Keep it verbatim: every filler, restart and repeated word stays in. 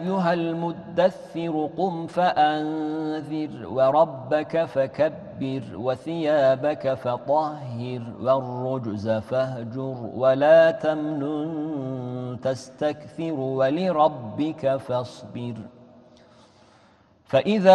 أيها المدثر قم فأنذر وربك فكبر وثيابك فطهر والرجز فاهجر ولا تمنن تستكثر ولربك فاصبر فإذا